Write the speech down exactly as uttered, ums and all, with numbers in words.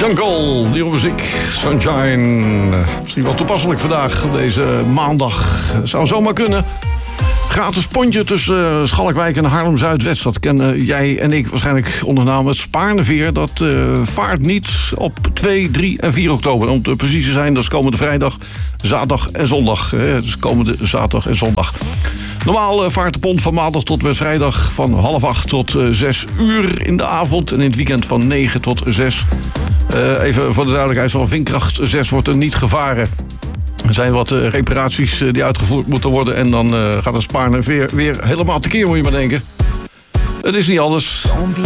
Jungle, nieuwe muziek, Sunshine. Misschien wel toepasselijk vandaag, op deze maandag. Zou zomaar kunnen. Gratis pontje tussen Schalkwijk en Haarlem-Zuidwest. Dat kennen jij en ik waarschijnlijk onder naam het Spaarneveer. Dat uh, vaart niet op twee, drie en vier oktober. Om te precies te zijn, dat is komende vrijdag, zaterdag en zondag. Hè? Dus komende zaterdag en zondag. Normaal uh, vaart de pont van maandag tot met vrijdag van half acht tot uh, zes uur in de avond. En in het weekend van negen tot zes. Uh, even voor de duidelijkheid, van Vindkracht zes wordt er niet gevaren. Er zijn wat uh, reparaties uh, die uitgevoerd moeten worden. En dan uh, gaat het Spaarneveer weer helemaal tekeer, moet je maar denken. Het is niet anders.